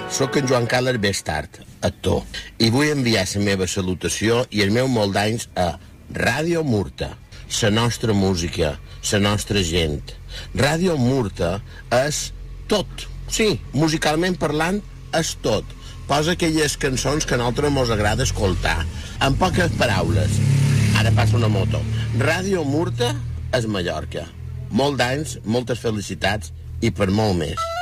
Soc en Joan Carles Bestart, actor, i vull enviar la meva salutació i el meu molt d'anys a Ràdio Murta, la nostra música, la nostra gent. Ràdio Murta és tot. Sí, musicalment parlant, és tot. Posa aquelles cançons que a nosaltres ens agrada escoltar. En poques paraules. Ara passa una moto. Ràdio Murta és Mallorca. Molt d'anys, moltes felicitats i per molt més.